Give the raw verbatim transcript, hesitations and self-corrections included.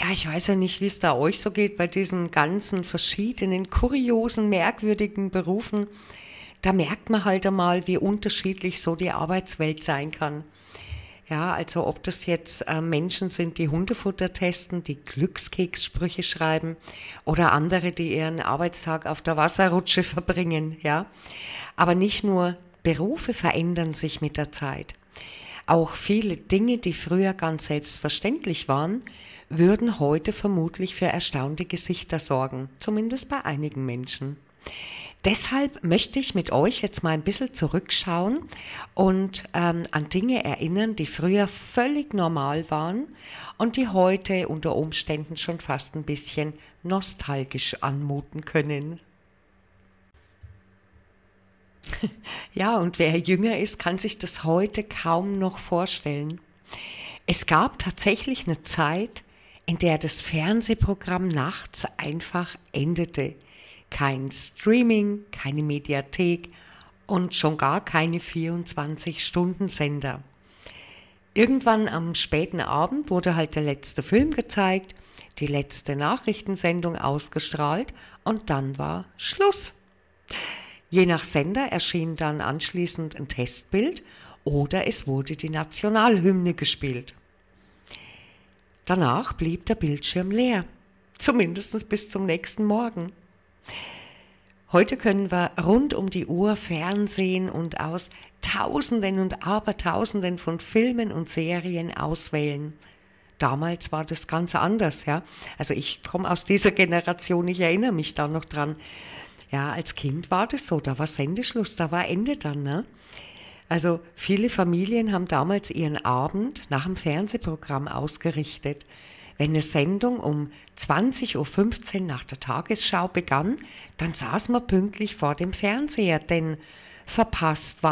Ja, ich weiß ja nicht, wie es da euch so geht bei diesen ganzen verschiedenen, kuriosen, merkwürdigen Berufen. Da merkt man halt einmal, wie unterschiedlich so die Arbeitswelt sein kann. Ja, also ob das jetzt äh, Menschen sind, die Hundefutter testen, die Glückskekssprüche schreiben oder andere, die ihren Arbeitstag auf der Wasserrutsche verbringen, ja. Aber nicht nur Berufe verändern sich mit der Zeit. Auch viele Dinge, die früher ganz selbstverständlich waren, würden heute vermutlich für erstaunte Gesichter sorgen, zumindest bei einigen Menschen. Deshalb möchte ich mit euch jetzt mal ein bisschen zurückschauen und ähm, an Dinge erinnern, die früher völlig normal waren und die heute unter Umständen schon fast ein bisschen nostalgisch anmuten können. Ja, und wer jünger ist, kann sich das heute kaum noch vorstellen. Es gab tatsächlich eine Zeit, in der das Fernsehprogramm nachts einfach endete. Kein Streaming, keine Mediathek und schon gar keine vierundzwanzig-Stunden-Sender. Irgendwann am späten Abend wurde halt der letzte Film gezeigt, die letzte Nachrichtensendung ausgestrahlt und dann war Schluss. Je nach Sender erschien dann anschließend ein Testbild oder es wurde die Nationalhymne gespielt. Danach blieb der Bildschirm leer, zumindest bis zum nächsten Morgen. Heute können wir rund um die Uhr Fernsehen und aus Tausenden und Abertausenden von Filmen und Serien auswählen. Damals war das ganz anders, ja. Also ich komme aus dieser Generation, ich erinnere mich da noch dran. Ja, als Kind war das so, da war Sendeschluss, da war Ende dann, ne? Also viele Familien haben damals ihren Abend nach dem Fernsehprogramm ausgerichtet. Wenn eine Sendung um zwanzig Uhr fünfzehn nach der Tagesschau begann, dann saß man pünktlich vor dem Fernseher, denn verpasst war